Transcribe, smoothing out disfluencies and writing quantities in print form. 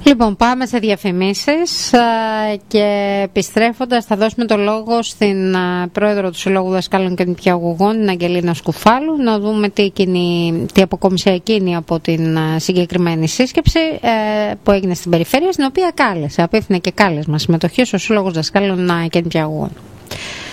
Λοιπόν, πάμε σε διαφημίσεις και επιστρέφοντας θα δώσουμε το λόγο στην πρόεδρο του Συλλόγου Δασκάλων και Νηπιαγωγών, την Αγγελίνα Σκουφάλου, να δούμε τι αποκόμισε εκείνη από την συγκεκριμένη σύσκεψη που έγινε στην περιφέρεια, στην οποία κάλεσε, απίθυνε και κάλεσμα συμμετοχή στο Σύλλογο Δασκάλων και Νηπιαγωγών.